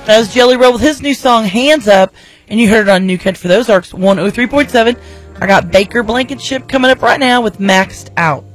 That was Jelly Roll with his new song, Hands Up, and you heard it on New Country for the Ozarks 103.7. I got Baker Blankenship coming up right now with Maxed Out.